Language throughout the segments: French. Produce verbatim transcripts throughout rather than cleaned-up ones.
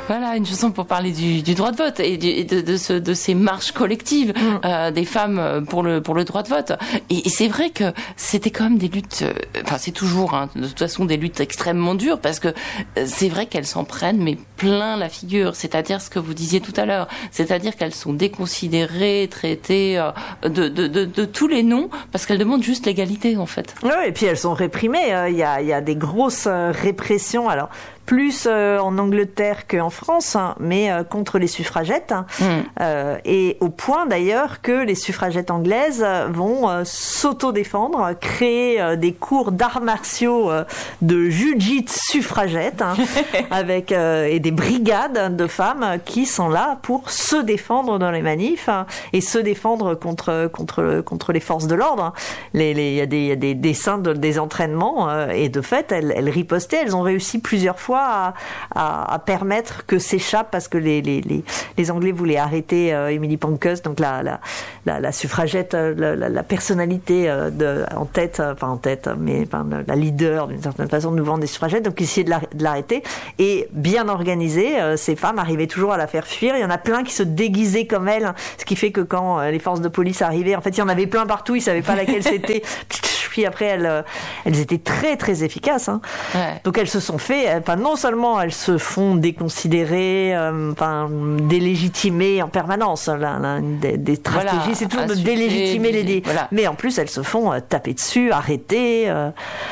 Voilà, une chanson pour parler du, du droit de vote et, du, et de, de, ce, de ces marches collectives mmh. euh, des femmes pour le, pour le droit de vote. Et, et c'est vrai que c'était quand même des luttes, euh, enfin c'est toujours hein, de toute façon des luttes extrêmement dures parce que euh, c'est vrai qu'elles s'en prennent mais plein la figure, c'est-à-dire ce que vous disiez tout à l'heure, c'est-à-dire qu'elles sont déconsidérées, traitées euh, de, de, de, de tous les noms parce qu'elles demandent juste l'égalité en fait. Oui, et puis elles sont réprimées, il y a, il y a des grosses répressions, alors plus euh, en Angleterre qu'en France, hein, mais euh, contre les suffragettes. Hein. Mmh. Euh, et au point d'ailleurs que les suffragettes anglaises vont euh, s'auto-défendre, créer euh, des cours d'arts martiaux euh, de jiu-jitsu suffragettes, hein, avec euh, et des brigades de femmes qui sont là pour se défendre dans les manifs hein, et se défendre contre contre contre les forces de l'ordre. Les les il y a des il y a des dessins de, des entraînements euh, et de fait elles elles ripostaient, elles ont réussi plusieurs fois À, à, à permettre que s'échappe parce que les, les, les, les Anglais voulaient arrêter euh, Emily Pankhurst, donc la, la, la, la suffragette, la, la, la personnalité euh, de, en tête, euh, enfin en tête, mais enfin, la leader d'une certaine façon de mouvement des suffragettes, donc essayer de, la, de l'arrêter. Et bien organisée, euh, ces femmes arrivaient toujours à la faire fuir. Il y en a plein qui se déguisaient comme elle, hein, ce qui fait que quand euh, les forces de police arrivaient, en fait il y en avait plein partout, ils savaient pas laquelle c'était. Puis après elles, elles étaient très très efficaces. Hein. Ouais. Donc elles se sont fait, enfin non seulement elles se font déconsidérer, euh, enfin délégitimer en permanence. Là, là, des, des stratégies, voilà, c'est toujours de délégitimer les dés. Voilà. Mais en plus elles se font euh, taper dessus, arrêter. Euh...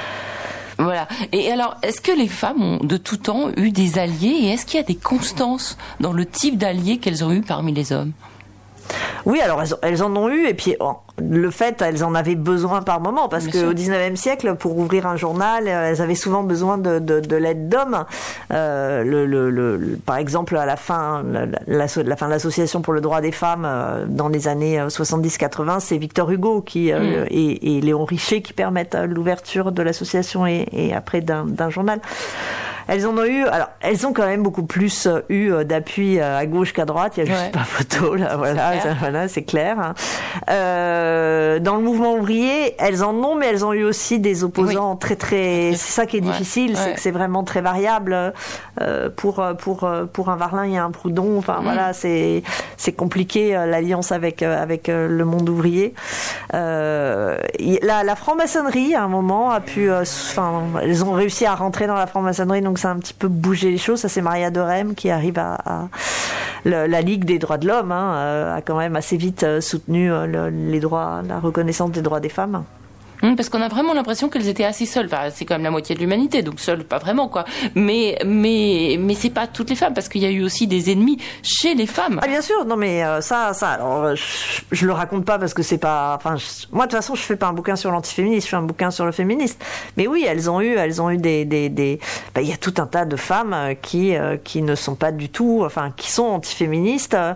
Voilà. Et alors, est-ce que les femmes ont de tout temps eu des alliés et est-ce qu'il y a des constances dans le type d'alliés qu'elles ont eu parmi les hommes ? Oui, alors elles, elles en ont eu, et puis oh, le fait, elles en avaient besoin par moment, parce qu'au dix-neuvième siècle, pour ouvrir un journal, elles avaient souvent besoin de, de, de l'aide d'hommes. Euh, le, le, le, par exemple, à la fin, la, la, la fin de l'association pour le droit des femmes, euh, dans les années soixante-dix quatre-vingts, c'est Victor Hugo qui, euh, mmh. et, et Léon Richer qui permettent l'ouverture de l'association et, et après d'un, d'un journal. Elles en ont eu, alors elles ont quand même beaucoup plus eu d'appui à gauche qu'à droite. Il y a juste ouais. pas photo là, voilà, c'est, voilà, c'est clair. Euh, dans le mouvement ouvrier, elles en ont, mais elles ont eu aussi des opposants oui. très très. C'est ça qui est difficile, ouais. c'est ouais. que c'est vraiment très variable. Euh, pour pour pour un Varlin, il y a un Proudhon. Enfin mmh. voilà, c'est c'est compliqué l'alliance avec avec le monde ouvrier. Euh, la, la franc-maçonnerie à un moment a pu, enfin, euh, elles ont réussi à rentrer dans la franc-maçonnerie. Donc ça a un petit peu bougé les choses. Ça, c'est Maria de Rem qui arrive à, à le, la Ligue des droits de l'homme hein, euh, a quand même assez vite euh, soutenu euh, le, les droits, la reconnaissance des droits des femmes. Parce qu'on a vraiment l'impression qu'elles étaient assez seules. Enfin, c'est quand même la moitié de l'humanité, donc seules, pas vraiment, quoi. Mais, mais, mais c'est pas toutes les femmes, parce qu'il y a eu aussi des ennemis chez les femmes. Ah, bien sûr. Non, mais euh, ça, ça, alors, je, je le raconte pas parce que c'est pas. Enfin, je, moi, de toute façon, je fais pas un bouquin sur l'antiféminisme, je fais un bouquin sur le féminisme. Mais oui, elles ont eu, elles ont eu des, des, des. Ben, il y a tout un tas de femmes qui, euh, qui ne sont pas du tout, enfin, qui sont antiféministes. Euh,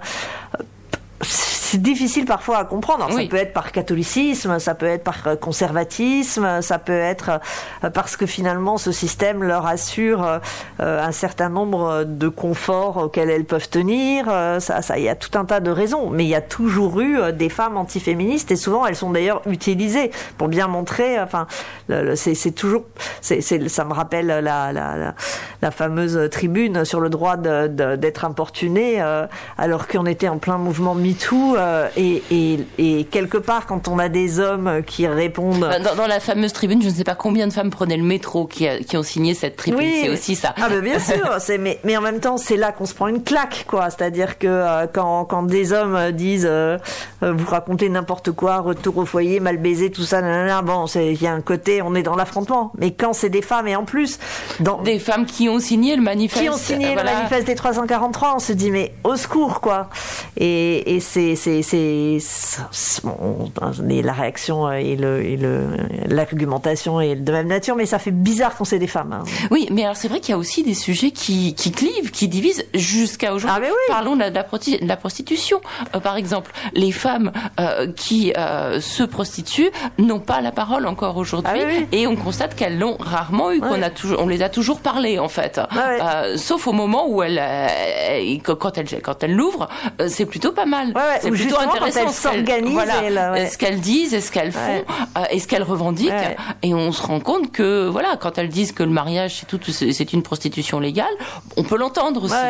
c'est difficile parfois à comprendre. Alors, oui. Ça peut être par catholicisme, ça peut être par conservatisme, ça peut être parce que finalement ce système leur assure un certain nombre de conforts auxquels elles peuvent tenir. Ça, ça, il y a tout un tas de raisons. Mais il y a toujours eu des femmes antiféministes et souvent elles sont d'ailleurs utilisées pour bien montrer. Enfin, c'est, c'est toujours, c'est, c'est, ça me rappelle la, la, la, la fameuse tribune sur le droit de, de, d'être importuné, euh, alors qu'on était en plein mouvement MeToo. Euh, et, et, et quelque part, quand on a des hommes qui répondent... Dans, dans la fameuse tribune, je ne sais pas combien de femmes prenaient le métro qui, a, qui ont signé cette tribune, oui. C'est aussi ça. Ah ben bien sûr, c'est, mais, mais en même temps, c'est là qu'on se prend une claque, quoi. C'est-à-dire que euh, quand, quand des hommes disent euh, euh, vous racontez n'importe quoi, retour au foyer, mal baisé, tout ça, nanana, bon, il y a un côté, on est dans l'affrontement. Mais quand c'est des femmes, et en plus... Dans, des femmes qui ont signé le manifeste... Qui ont signé voilà. le manifeste des trois cent quarante-trois, on se dit, mais au secours, quoi. Et, et c'est... c'est, c'est, c'est bon, la réaction et, le, et le, l'argumentation est de même nature, mais ça fait bizarre quand c'est des femmes. Hein. Oui, mais alors c'est vrai qu'il y a aussi des sujets qui, qui clivent, qui divisent jusqu'à aujourd'hui. Ah, oui. Parlons de la, de, la, de la prostitution. Euh, par exemple, les femmes euh, qui euh, se prostituent n'ont pas la parole encore aujourd'hui, ah, oui. Et on constate qu'elles l'ont rarement eu, ouais. qu'on a toujours, on les a toujours parlé en fait. Ah, ouais. euh, sauf au moment où elles, euh, quand elles, quand elles l'ouvrent, euh, c'est plutôt pas mal. Ouais, ouais. C'est plutôt intéressant. Quand elles s'organisent, voilà, elles, ouais. est-ce qu'elles disent, est-ce qu'elles font, ouais. euh, est-ce qu'elles revendiquent, ouais. Et on se rend compte que voilà, quand elles disent que le mariage c'est tout, c'est une prostitution légale, on peut l'entendre aussi. Ouais.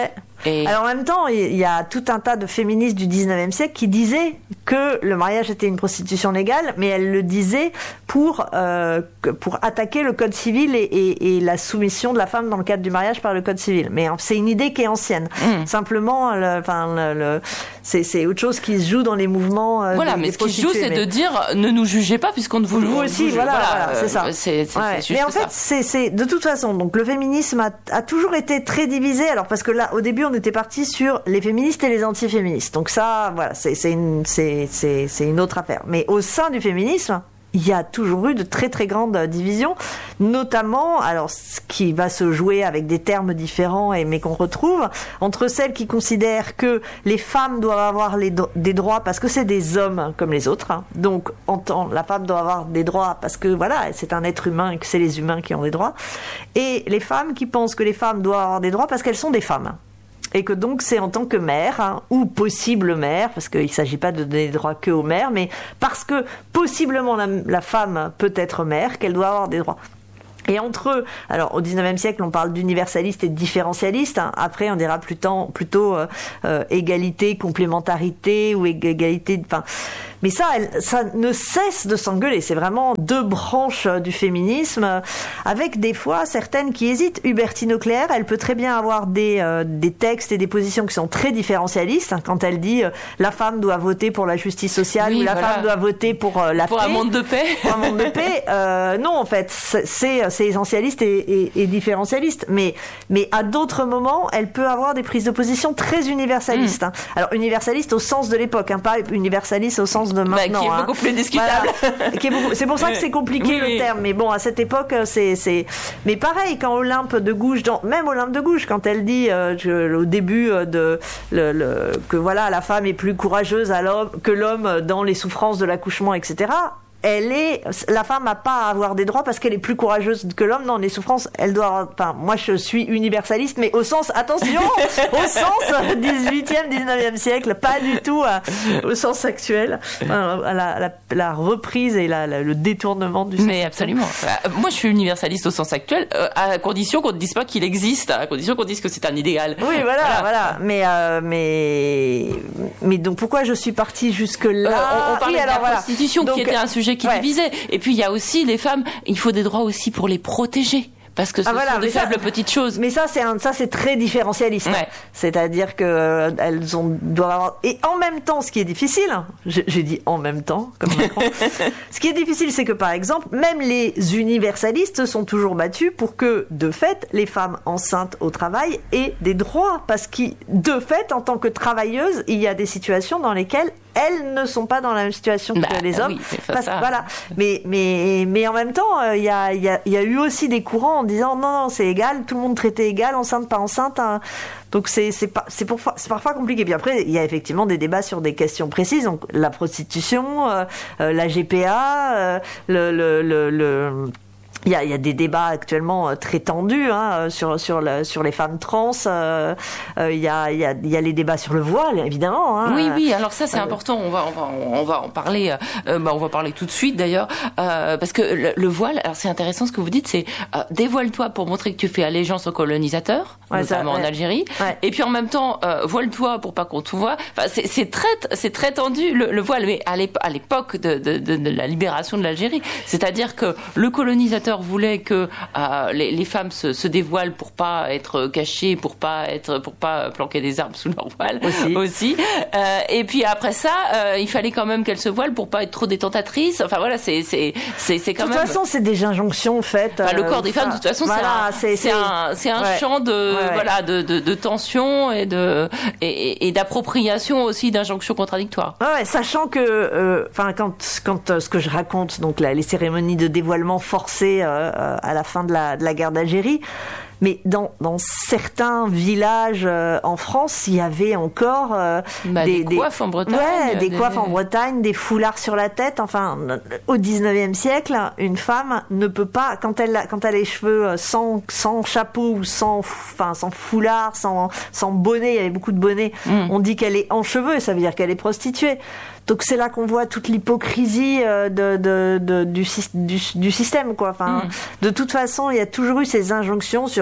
Et... Alors en même temps, il y a tout un tas de féministes du dix-neuvième siècle qui disaient que le mariage était une prostitution légale, mais elles le disaient pour euh, pour attaquer le code civil et, et, et la soumission de la femme dans le cadre du mariage par le code civil. Mais c'est une idée qui est ancienne. Mmh. Simplement, le, enfin, le, le, c'est, c'est autre chose qui se joue dans les mouvements. Euh, voilà, des, mais des ce qui se joue, c'est mais... de dire ne nous jugez pas puisqu'on ne vous juge. Vous aussi, voilà, voilà, voilà c'est ça. C'est, c'est, ouais. c'est mais en ça. fait, c'est, c'est de toute façon. Donc le féminisme a, a toujours été très divisé. Alors parce que là, au début, on était parti sur les féministes et les anti-féministes. Donc ça, voilà, c'est, c'est une, c'est, c'est, c'est une autre affaire. Mais au sein du féminisme, il y a toujours eu de très très grandes divisions, notamment, alors ce qui va se jouer avec des termes différents et mais qu'on retrouve entre celles qui considèrent que les femmes doivent avoir les do- des droits parce que c'est des hommes comme les autres, hein. Donc en tant la femme doit avoir des droits parce que voilà c'est un être humain et que c'est les humains qui ont des droits, et les femmes qui pensent que les femmes doivent avoir des droits parce qu'elles sont des femmes. Et que donc c'est en tant que mère, hein, ou possible mère, parce qu'il ne s'agit pas de donner des droits que aux mères, mais parce que possiblement la, la femme peut être mère, qu'elle doit avoir des droits. Et entre eux, alors au dix-neuvième siècle, on parle d'universaliste et de différentialiste. Hein. Après, on dira plutôt, plutôt euh, euh, égalité, complémentarité ou égalité. Enfin, mais ça, elle, ça ne cesse de s'engueuler. C'est vraiment deux branches du féminisme, avec des fois certaines qui hésitent. Hubertine Auclair, elle peut très bien avoir des euh, des textes et des positions qui sont très différentialistes. Hein, quand elle dit euh, la femme doit voter pour la justice sociale oui, ou la voilà. femme doit voter pour euh, la pour paix. Pour un monde de paix. Pour un monde de paix. Euh, non, en fait, c'est, c'est c'est essentialiste et, et, et différentialiste, mais mais à d'autres moments, elle peut avoir des prises de position très universalistes. Mmh. Hein. Alors universaliste au sens de l'époque, hein, pas universaliste au sens de maintenant. Bah, qui est hein. beaucoup plus discutable. Voilà. qui est beaucoup... C'est pour ça que c'est compliqué oui, le oui. terme. Mais bon, à cette époque, c'est c'est. Mais pareil, quand Olympe de Gouges, dans... même Olympe de Gouges, quand elle dit euh, je, au début euh, de le, le... que voilà la femme est plus courageuse à l'homme que l'homme dans les souffrances de l'accouchement, et cetera. Elle est, la femme n'a pas à avoir des droits parce qu'elle est plus courageuse que l'homme dans les souffrances. Elle doit avoir, enfin, moi je suis universaliste, mais au sens, attention, au sens dix-huitième, dix-neuvième siècle, pas du tout à, au sens actuel, à la, la, la reprise et la, la, le détournement du sens. Mais absolument. Moi je suis universaliste au sens actuel, euh, à condition qu'on ne dise pas qu'il existe, à condition qu'on dise que c'est un idéal. Oui, voilà, voilà. voilà. Mais, euh, mais, mais donc pourquoi je suis partie jusque là? euh, on, on parlait oui, de alors, la voilà. prostitution donc, qui était un sujet qui ouais. divisait. Et puis il y a aussi les femmes, il faut des droits aussi pour les protéger. Parce que ce ah, voilà, sont des faibles ça, petites choses. Mais ça, c'est un, ça, c'est très différentialiste. Ouais. C'est-à-dire que euh, elles ont, doivent avoir. Et en même temps, ce qui est difficile, j'ai, j'ai dit en même temps, comme Macron. Ce qui est difficile, c'est que par exemple, même les universalistes sont toujours battus pour que, de fait, les femmes enceintes au travail aient des droits. Parce que, de fait, en tant que travailleuses, il y a des situations dans lesquelles elles ne sont pas dans la même situation que bah, les hommes. Oui, parce, voilà. Mais, mais, mais en même temps, il euh, y, a, y, a, y a eu aussi des courants en disant non, non, c'est égal, tout le monde traité égal, enceinte, pas enceinte. Hein. Donc c'est, c'est, pas, c'est, pour, c'est parfois compliqué. Puis après, il y a effectivement des débats sur des questions précises. Donc la prostitution, euh, euh, la G P A, euh, le... le, le, le Il y, a, il y a des débats actuellement très tendus hein, sur sur le, sur les femmes trans. Euh, euh, il y a il y a il y a les débats sur le voile évidemment. Hein. Oui oui. Alors ça c'est euh, important. On va on va on va en parler. Euh, bah on va parler tout de suite d'ailleurs euh, parce que le, le voile. Alors c'est intéressant ce que vous dites. C'est euh, dévoile-toi pour montrer que tu fais allégeance aux colonisateurs, ouais, notamment ça, ouais. en Algérie. Ouais. Et puis en même temps euh, voile-toi pour pas qu'on te voie. Enfin c'est c'est très c'est très tendu le, le voile. Mais à l'époque, à l'époque de, de de de la libération de l'Algérie, c'est-à-dire que le colonisateur voulait que euh, les, les femmes se, se dévoilent pour pas être cachées, pour pas être, pour pas planquer des armes sous leur voile aussi. aussi. Euh, et puis après ça, euh, il fallait quand même qu'elles se voilent pour pas être trop détentatrices. Enfin voilà, c'est c'est c'est c'est quand même. De toute façon, c'est des injonctions faites. Enfin, le corps des femmes, de toute façon, voilà, c'est un c'est, c'est un c'est un ouais. champ de ouais, ouais. voilà de, de de tension et de et, et d'appropriation aussi d'injonctions contradictoires. Ouais, sachant que enfin euh, quand quand euh, ce que je raconte donc là, les cérémonies de dévoilement forcé euh, à la fin de la, de la guerre d'Algérie. Mais dans, dans certains villages euh, en France, il y avait encore euh, bah, des, des coiffes en Bretagne. Ouais, des, des coiffes en Bretagne, des foulards sur la tête. Enfin, au dix-neuvième siècle, une femme ne peut pas, quand elle a, quand elle a les cheveux sans, sans chapeau ou sans, enfin, sans foulard, sans, sans bonnet, il y avait beaucoup de bonnets, mmh. on dit qu'elle est en cheveux, ça veut dire qu'elle est prostituée. Donc c'est là qu'on voit toute l'hypocrisie de, de, de, du, du, du système, quoi. Enfin, mmh. de toute façon, il y a toujours eu ces injonctions sur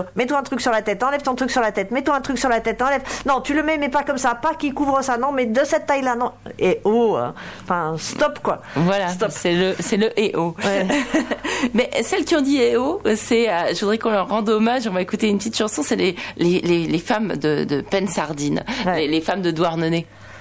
mesure. Mets-toi un truc sur la tête, enlève ton truc sur la tête, mets-toi un truc sur la tête, enlève. Non, tu le mets, mais pas comme ça, pas qui couvre ça, non, mais de cette taille-là, non. Et oh, hein. Enfin, stop, quoi. Voilà, stop. c'est le, c'est le et oh. Ouais. Mais celles qui ont dit et oh, c'est, euh, je voudrais qu'on leur rende hommage, on va écouter une petite chanson, c'est les, les, les, les femmes de, de Pensardine, ouais. les, les femmes de Douarnenez.